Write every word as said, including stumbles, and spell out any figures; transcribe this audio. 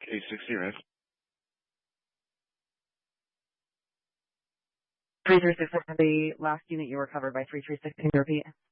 eight sixty, right? three three six, the last unit you were covered by three three six, can you repeat?